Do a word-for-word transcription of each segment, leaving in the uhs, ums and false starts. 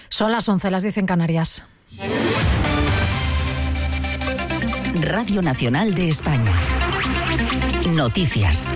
Son las once, las diez en Canarias. Radio Nacional de España. Noticias.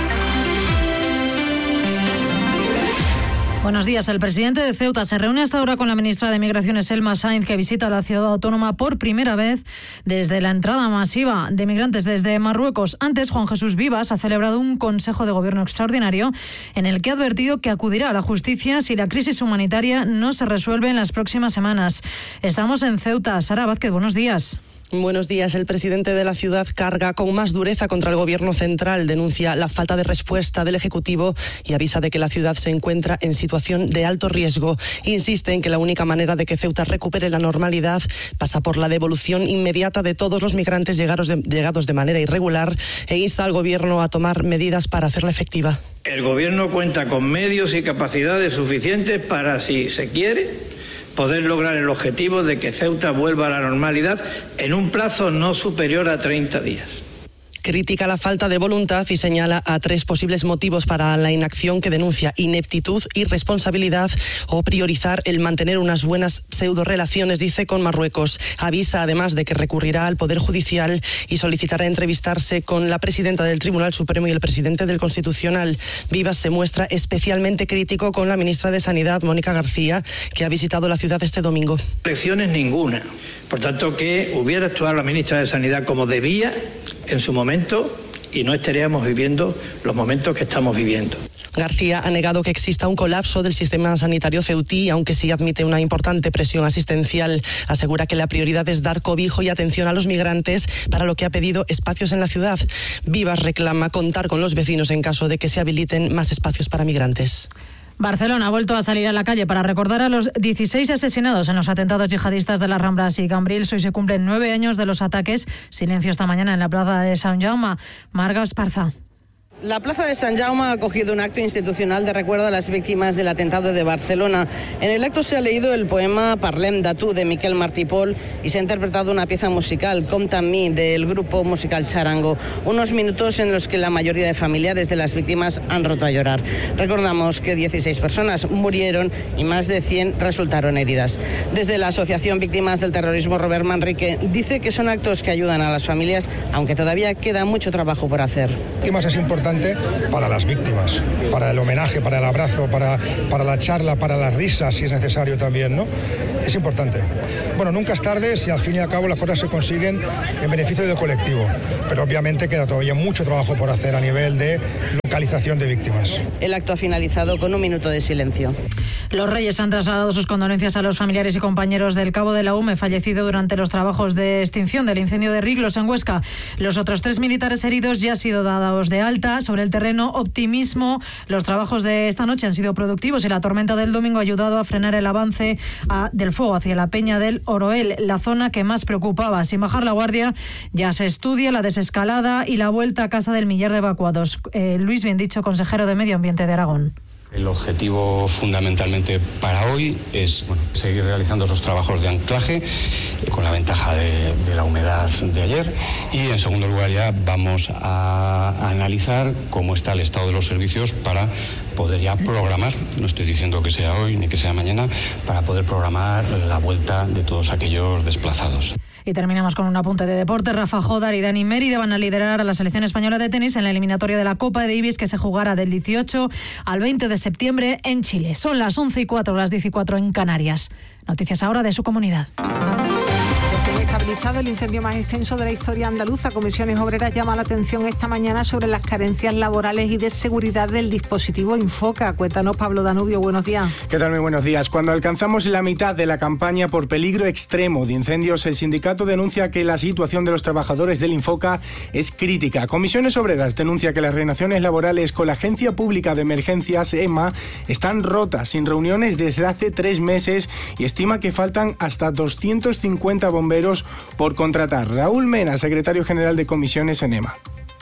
Buenos días. El presidente de Ceuta se reúne hasta ahora con la ministra de Migraciones, Elma Sainz, que visita la ciudad autónoma por primera vez desde la entrada masiva de migrantes desde Marruecos. Antes, Juan Jesús Vivas ha celebrado un Consejo de Gobierno extraordinario en el que ha advertido que acudirá a la justicia si la crisis humanitaria no se resuelve en las próximas semanas. Estamos en Ceuta. Sara Vázquez, buenos días. Buenos días. El presidente de la ciudad carga con más dureza contra el gobierno central, denuncia la falta de respuesta del Ejecutivo y avisa de que la ciudad se encuentra en situación de alto riesgo. Insiste en que la única manera de que Ceuta recupere la normalidad pasa por la devolución inmediata de todos los migrantes llegados de, llegados de manera irregular e insta al gobierno a tomar medidas para hacerla efectiva. El gobierno cuenta con medios y capacidades suficientes para, si se quiere, poder lograr el objetivo de que Ceuta vuelva a la normalidad en un plazo no superior a treinta días. Critica la falta de voluntad y señala a tres posibles motivos para la inacción que denuncia: ineptitud, irresponsabilidad o priorizar el mantener unas buenas pseudorelaciones, dice, con Marruecos. Avisa además de que recurrirá al Poder Judicial y solicitará entrevistarse con la presidenta del Tribunal Supremo y el presidente del Constitucional. Vivas se muestra especialmente crítico con la ministra de Sanidad, Mónica García, que ha visitado la ciudad este domingo. Lecciones ninguna. Por tanto, que hubiera actuado la ministra de Sanidad como debía en su momento y no estaríamos viviendo los momentos que estamos viviendo. García ha negado que exista un colapso del sistema sanitario ceutí, aunque sí admite una importante presión asistencial. Asegura que la prioridad es dar cobijo y atención a los migrantes, para lo que ha pedido espacios en la ciudad. Vivas reclama contar con los vecinos en caso de que se habiliten más espacios para migrantes. Barcelona ha vuelto a salir a la calle para recordar a los dieciséis asesinados en los atentados yihadistas de las Ramblas y Cambrils. Hoy se cumplen nueve años de los ataques. Silencio esta mañana en la plaza de Sant Jaume. Marga Esparza. La plaza de Sant Jaume ha acogido un acto institucional de recuerdo a las víctimas del atentado de Barcelona. En el acto se ha leído el poema Parlem de tu, de Miquel Martí i Pol, y se ha interpretado una pieza musical, Compta amb mi, del grupo musical Charango. Unos minutos en los que la mayoría de familiares de las víctimas han roto a llorar. Recordamos que dieciséis personas murieron y más de cien resultaron heridas. Desde la Asociación Víctimas del Terrorismo, Robert Manrique dice que son actos que ayudan a las familias, aunque todavía queda mucho trabajo por hacer. Víctimas es importante para las víctimas, para el homenaje, para el abrazo, para, para la charla, para las risas, si es necesario también, ¿no? Es importante. Bueno, nunca es tarde si al fin y al cabo las cosas se consiguen en beneficio del colectivo, pero obviamente queda todavía mucho trabajo por hacer a nivel de localización de víctimas. El acto ha finalizado con un minuto de silencio. Los Reyes han trasladado sus condolencias a los familiares y compañeros del cabo de la U M E fallecido durante los trabajos de extinción del incendio de Riglos en Huesca. Los otros tres militares heridos ya han sido dados de alta. Sobre el terreno, optimismo. Los trabajos de esta noche han sido productivos y la tormenta del domingo ha ayudado a frenar el avance a, del fuego hacia la Peña del Oroel, la zona que más preocupaba. Sin bajar la guardia, ya se estudia la desescalada y la vuelta a casa del millar de evacuados. Eh, Luis Biendicho, consejero de Medio Ambiente de Aragón. El objetivo fundamentalmente para hoy es bueno, seguir realizando esos trabajos de anclaje con la ventaja de, de la humedad de ayer, y en segundo lugar ya vamos a, a analizar cómo está el estado de los servicios para poder ya programar, no estoy diciendo que sea hoy ni que sea mañana, para poder programar la vuelta de todos aquellos desplazados. Y terminamos con un apunte de deporte. Rafa Jodar y Dani Mérida van a liderar a la selección española de tenis en la eliminatoria de la Copa Davis, que se jugará del dieciocho al veinte de septiembre en Chile. Son las once y cuatro, las diez y cuatro en Canarias. Noticias ahora de su comunidad. Estabilizado el incendio más extenso de la historia andaluza, Comisiones Obreras llama la atención esta mañana sobre las carencias laborales y de seguridad del dispositivo Infoca. Cuéntanos, Pablo Danubio, buenos días. ¿Qué tal? Muy buenos días. Cuando alcanzamos la mitad de la campaña por peligro extremo de incendios, el sindicato denuncia que la situación de los trabajadores del Infoca es crítica. Comisiones Obreras denuncia que las relaciones laborales con la Agencia Pública de Emergencias, EMA, están rotas, sin reuniones desde hace tres meses, y estima que faltan hasta doscientos cincuenta bomberos por contratar. Raúl Mena, secretario general de Comisiones en EMA.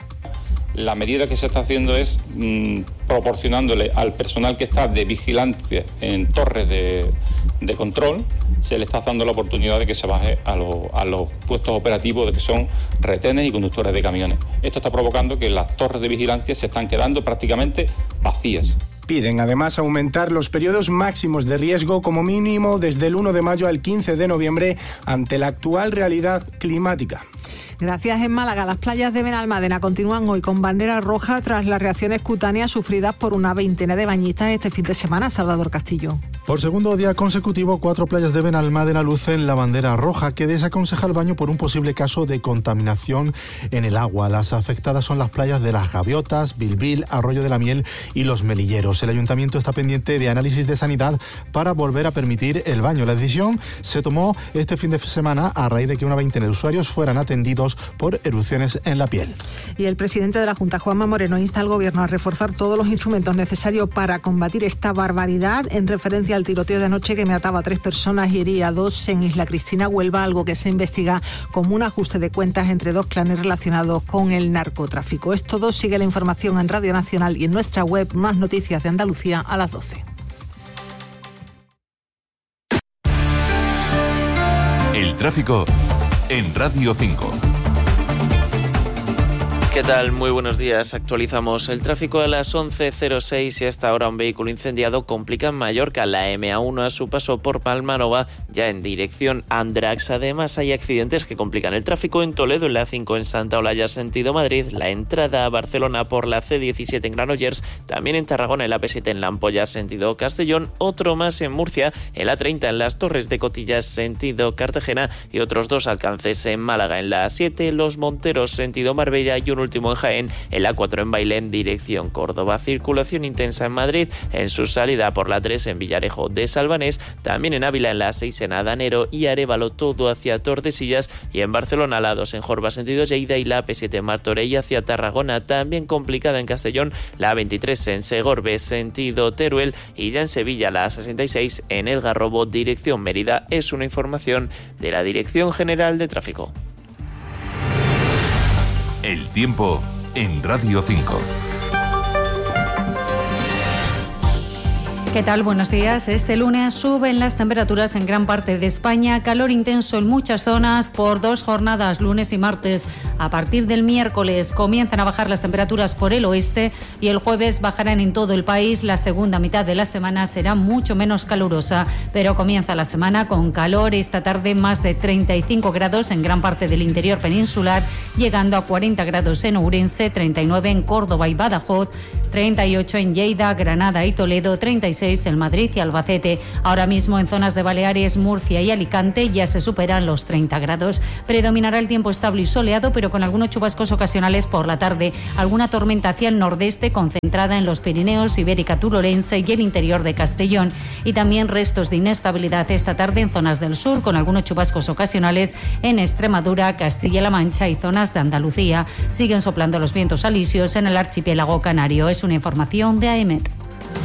La medida que se está haciendo es mmm, proporcionándole al personal que está de vigilancia en torres de, de control, se le está dando la oportunidad de que se baje a, lo, a los puestos operativos de que son retenes y conductores de camiones. Esto está provocando que las torres de vigilancia se están quedando prácticamente vacías. Piden además aumentar los periodos máximos de riesgo como mínimo desde el uno de mayo al quince de noviembre ante la actual realidad climática. Gracias. En Málaga, las playas de Benalmádena continúan hoy con bandera roja tras las reacciones cutáneas sufridas por una veintena de bañistas este fin de semana. Salvador Castillo. Por segundo día consecutivo, cuatro playas de Benalmádena lucen la bandera roja, que desaconseja el baño por un posible caso de contaminación en el agua. Las afectadas son las playas de Las Gaviotas, Bilbil, Arroyo de la Miel y Los Melilleros. El ayuntamiento está pendiente de análisis de sanidad para volver a permitir el baño. La decisión se tomó este fin de semana a raíz de que una veintena de usuarios fueran atendidos por erupciones en la piel. Y el presidente de la Junta, Juanma Moreno, insta al Gobierno a reforzar todos los instrumentos necesarios para combatir esta barbaridad, en referencia al tiroteo de anoche que mataba a tres personas y hería a dos en Isla Cristina, Huelva, algo que se investiga como un ajuste de cuentas entre dos clanes relacionados con el narcotráfico. Es todo. Sigue la información en Radio Nacional y en nuestra web. Más noticias de Andalucía a las doce. El tráfico en Radio cinco. ¿Qué tal? Muy buenos días. Actualizamos el tráfico a las once cero seis y hasta ahora un vehículo incendiado complica en Mallorca la eme a uno a su paso por Palmanova, ya en dirección Andrax. Además, hay accidentes que complican el tráfico en Toledo, en la a cinco en Santa Olalla, sentido Madrid, la entrada a Barcelona por la ce diecisiete en Granollers, también en Tarragona, en la pe siete en La Ampolla, sentido Castellón, otro más en Murcia, en la treinta en las Torres de Cotillas, sentido Cartagena, y otros dos alcances en Málaga, en la a siete, Los Monteros, sentido Marbella, y un último en Jaén, en la cuatro en Bailén, dirección Córdoba. Circulación intensa en Madrid, en su salida por la tres en Villarejo de Salvanés, también en Ávila en la seis en Adanero y Arévalo, todo hacia Tordesillas, y en Barcelona la dos en Jorba, sentido Lleida, y la pe siete en Martorell hacia Tarragona, también complicada en Castellón, la veintitrés en Segorbe, sentido Teruel, y ya en Sevilla la sesenta y seis en El Garrobo, dirección Mérida. Es una información de la Dirección General de Tráfico. El tiempo en Radio cinco. ¿Qué tal? Buenos días. Este lunes suben las temperaturas en gran parte de España, calor intenso en muchas zonas por dos jornadas, lunes y martes. A partir del miércoles comienzan a bajar las temperaturas por el oeste y el jueves bajarán en todo el país. La segunda mitad de la semana será mucho menos calurosa, pero comienza la semana con calor. Esta tarde más de treinta y cinco grados en gran parte del interior peninsular, llegando a cuarenta grados en Ourense, treinta y nueve en Córdoba y Badajoz, treinta y ocho en Lleida, Granada y Toledo, treinta y seis en Madrid y Albacete. Ahora mismo en zonas de Baleares, Murcia y Alicante ya se superan los treinta grados. Predominará el tiempo estable y soleado, pero con algunos chubascos ocasionales por la tarde. Alguna tormenta hacia el nordeste concentrada en los Pirineos, Ibérica Turolense y el interior de Castellón. Y también restos de inestabilidad esta tarde en zonas del sur, con algunos chubascos ocasionales en Extremadura, Castilla-La Mancha y zonas de Andalucía. Siguen soplando los vientos alisios en el archipiélago canario. Es una información de A E M E T.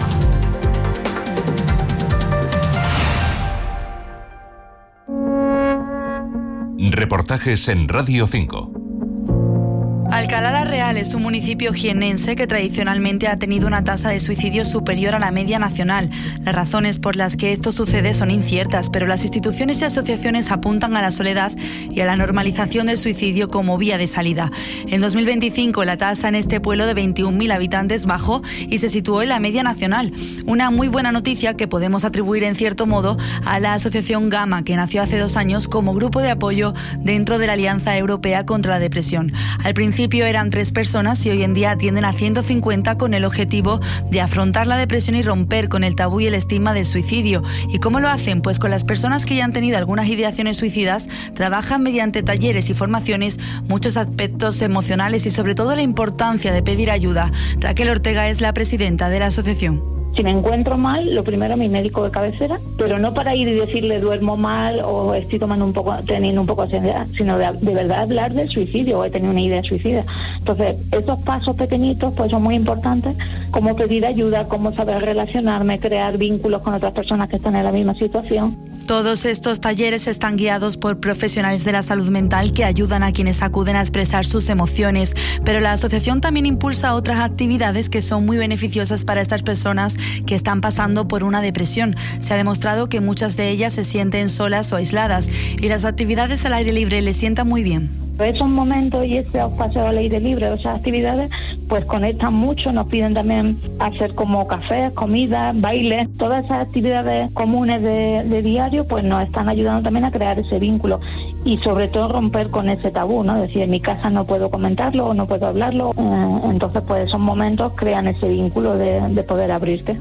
Reportajes en Radio cinco. Alcalá la Real es un municipio jiennense que tradicionalmente ha tenido una tasa de suicidio superior a la media nacional. Las razones por las que esto sucede son inciertas, pero las instituciones y asociaciones apuntan a la soledad y a la normalización del suicidio como vía de salida. En dos mil veinticinco la tasa en este pueblo de veintiún mil habitantes bajó y se situó en la media nacional. Una muy buena noticia que podemos atribuir en cierto modo a la asociación Gama, que nació hace dos años como grupo de apoyo dentro de la Alianza Europea contra la Depresión. Al principio eran tres personas y hoy en día atienden a ciento cincuenta con el objetivo de afrontar la depresión y romper con el tabú y el estigma del suicidio. ¿Y cómo lo hacen? Pues con las personas que ya han tenido algunas ideaciones suicidas, trabajan mediante talleres y formaciones muchos aspectos emocionales y sobre todo la importancia de pedir ayuda. Raquel Ortega es la presidenta de la asociación. Si me encuentro mal, lo primero mi médico de cabecera, pero no para ir y decirle duermo mal o estoy tomando un poco, teniendo un poco de ansiedad, sino de, de verdad hablar del suicidio o he tenido una idea suicida. Entonces, esos pasos pequeñitos pues son muy importantes, como pedir ayuda, cómo saber relacionarme, crear vínculos con otras personas que están en la misma situación. Todos estos talleres están guiados por profesionales de la salud mental que ayudan a quienes acuden a expresar sus emociones, pero la asociación también impulsa otras actividades que son muy beneficiosas para estas personas que están pasando por una depresión. Se ha demostrado que muchas de ellas se sienten solas o aisladas y las actividades al aire libre les sientan muy bien. Esos momentos y esos paseos al aire libre, esas actividades, pues conectan mucho, nos piden también hacer como cafés, comidas, bailes, todas esas actividades comunes de, de diario, pues nos están ayudando también a crear ese vínculo y sobre todo romper con ese tabú, ¿no? Es decir, en mi casa no puedo comentarlo o no puedo hablarlo, eh, entonces pues esos momentos crean ese vínculo de, de poder abrirte.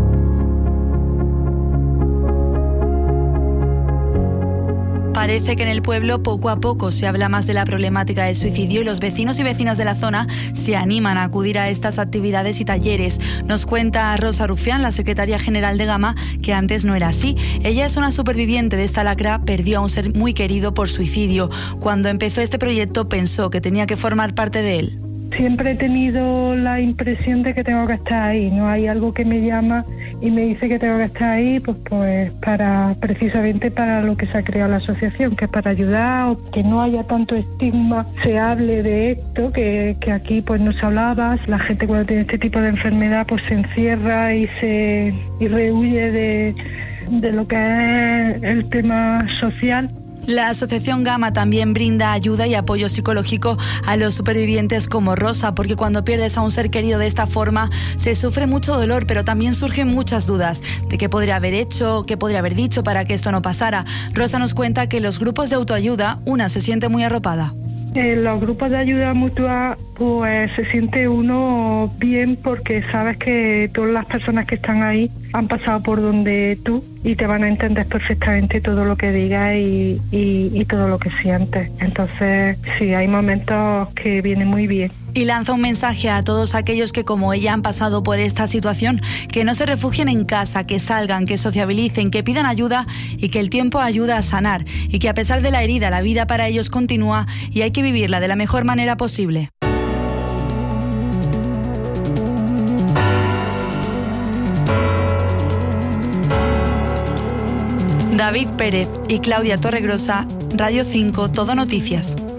Parece que en el pueblo poco a poco se habla más de la problemática del suicidio y los vecinos y vecinas de la zona se animan a acudir a estas actividades y talleres. Nos cuenta Rosa Rufián, la secretaria general de Gama, que antes no era así. Ella es una superviviente de esta lacra, perdió a un ser muy querido por suicidio. Cuando empezó este proyecto pensó que tenía que formar parte de él. Siempre he tenido la impresión de que tengo que estar ahí, no hay algo que me llama y me dice que tengo que estar ahí, pues pues para precisamente para lo que se ha creado la asociación, que es para ayudar, o que no haya tanto estigma, se hable de esto, que, que aquí pues no se hablaba. La gente cuando tiene este tipo de enfermedad pues se encierra y se y rehuye de, de lo que es el tema social. La Asociación Gama también brinda ayuda y apoyo psicológico a los supervivientes como Rosa, porque cuando pierdes a un ser querido de esta forma se sufre mucho dolor, pero también surgen muchas dudas de qué podría haber hecho, qué podría haber dicho para que esto no pasara. Rosa nos cuenta que los grupos de autoayuda, una se siente muy arropada. En los grupos de ayuda mutua pues se siente uno bien porque sabes que todas las personas que están ahí han pasado por donde tú y te van a entender perfectamente todo lo que digas y, y, y todo lo que sientes. Entonces sí, hay momentos que vienen muy bien. Y lanza un mensaje a todos aquellos que como ella han pasado por esta situación, que no se refugien en casa, que salgan, que sociabilicen, que pidan ayuda y que el tiempo ayuda a sanar y que a pesar de la herida la vida para ellos continúa y hay que vivirla de la mejor manera posible. David Pérez y Claudia Torregrosa, Radio cinco, Todo Noticias.